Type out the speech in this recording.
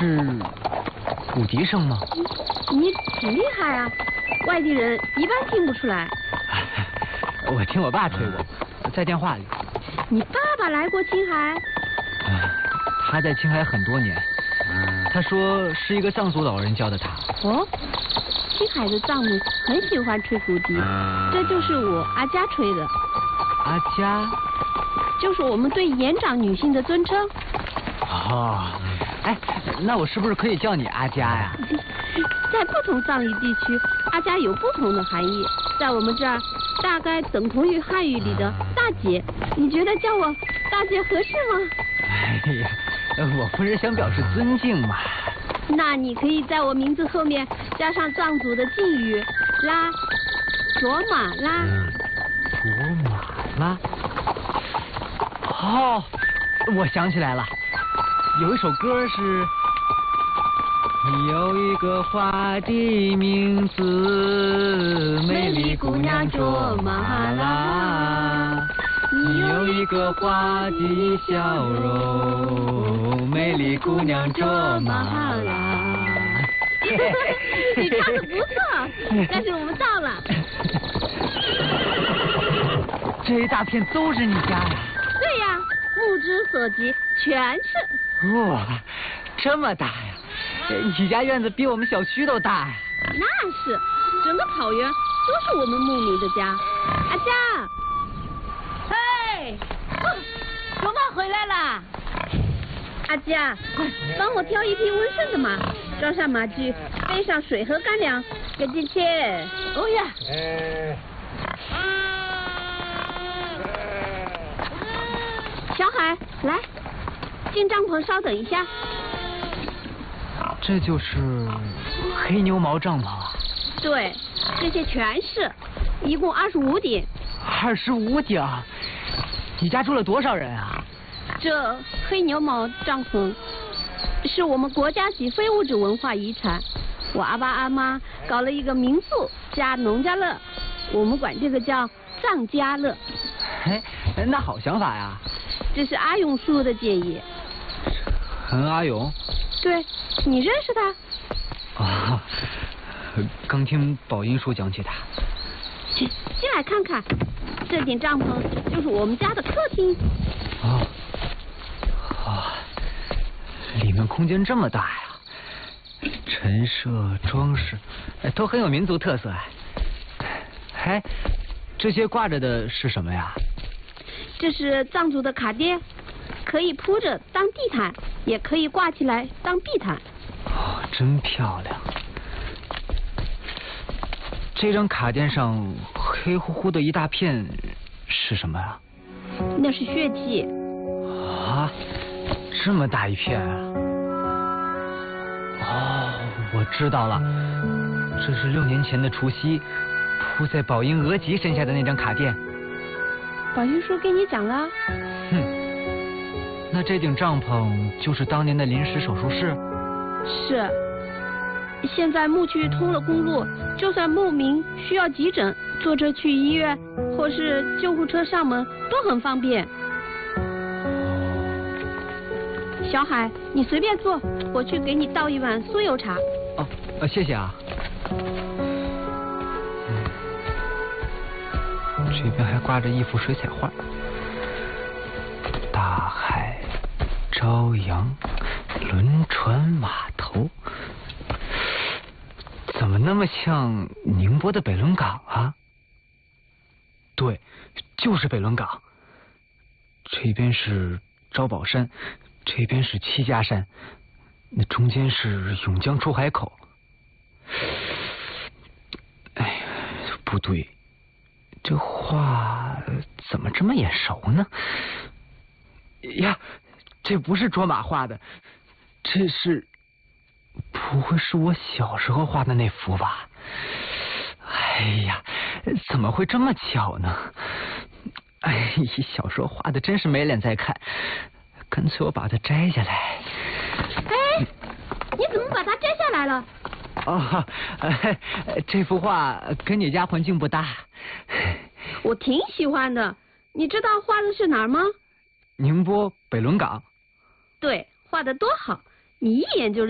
是骨笛声吗？ 你挺厉害啊，外地人一般听不出来。 我听我爸吹过，在电话里。 你爸爸来过青海？ 他在青海很多年，他说是一个藏族老人教的他。 哦，青海的藏民很喜欢吹骨笛，这就是我阿佳吹的。 阿佳？ 就是我们对年长女性的尊称。 哦，哎，那我是不是可以叫你阿佳呀？ 在不同藏语地区，阿佳有不同的含义。在我们这儿，大概等同于汉语里的大姐。你觉得叫我大姐合适吗？ 哎呀，我不是想表示尊敬嘛。 那你可以在我名字后面加上藏族的敬语拉，卓玛拉。 卓玛拉。哦，我想起来了，有一首歌是。有一个花的名字，美丽姑娘卓玛拉。你有一个花的笑容，美丽姑娘卓玛拉。 你唱的不错，但是我们到了。 这一大片都是你家呀？ 对呀，目之所及全是。 哇，这么大呀！你家院子比我们小区都大呀！ 那是，整个草原都是我们牧民的家。阿佳，嘿，卓玛回来了。阿佳，快帮我挑一匹温顺的马，装上马具，背上水和干粮，跟进去。哦呀。小海，来，进帐篷稍等一下。 这就是黑牛毛帐篷啊？ 对，这些全是，一共25顶。 25顶？你家住了多少人啊？ 这黑牛毛帐篷是我们国家级非物质文化遗产，我阿爸阿妈搞了一个民宿加农家乐，我们管这个叫藏家乐。 哎，那好想法呀！ 这是阿勇叔叔的建议。 阿勇？ 对，你认识他？ 啊，刚听宝音叔讲起他。 进来看看，这顶帐篷就是我们家的客厅。 哦，啊，里面空间这么大呀！陈设装饰，都很有民族特色哎。哎，这些挂着的是什么呀？ 这是藏族的卡垫，可以铺着当地毯，也可以挂起来当地毯。 哦，真漂亮！这张卡垫上黑乎乎的一大片是什么呀？ 那是血迹。 啊，这么大一片啊！哦，我知道了，这是6年前的除夕铺在宝英额吉身下的那张卡垫。 宝英叔给你讲了？ 那这顶帐篷就是当年的临时手术室？ 是。现在牧区通了公路，就算牧民需要急诊，坐车去医院或是救护车上门都很方便。小海，你随便坐，我去给你倒一碗酥油茶。 哦，谢谢啊。这边还挂着一幅水彩画，大海、朝阳、轮船、码头，怎么那么像宁波的北仑港啊？对，就是北仑港。这边是招宝山，这边是七家山，那中间是永江出海口。哎呀，不对。这画怎么这么眼熟呢？呀，这不是卓玛画的，这是不会是我小时候画的那幅吧？哎呀，怎么会这么巧呢？哎呀，小时候画的真是没脸再看，干脆我把它摘下来。 哎，你怎么把它摘下来了？ 哦，这幅画跟你家环境不搭。 我挺喜欢的，你知道画的是哪儿吗？ 宁波北仑港。 对，画的多好，你一眼就认